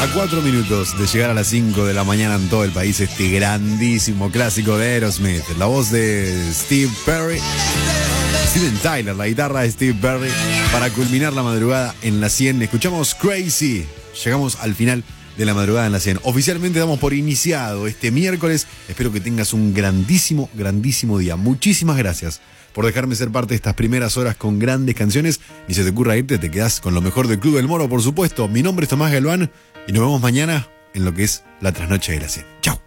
A 4 minutos de llegar a las 5 de la mañana en todo el país, este grandísimo clásico de Aerosmith. La voz de Steve Perry, Steven Tyler, la guitarra de Steve Perry. Para culminar la madrugada en la 100, escuchamos Crazy. Llegamos al final de la madrugada en la 100. Oficialmente damos por iniciado este miércoles. Espero que tengas un grandísimo, grandísimo día. Muchísimas gracias por dejarme ser parte de estas primeras horas con grandes canciones. Ni se te ocurra irte, te quedás con lo mejor del Club del Moro, por supuesto. Mi nombre es Tomás Galván y nos vemos mañana en lo que es la trasnoche de la 100. Chao.